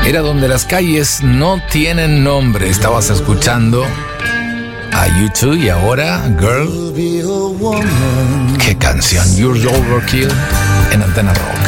Era donde las calles no tienen nombre. Estabas escuchando a U2 y ahora Girl. Qué canción, You're Overkill en Antena Rock.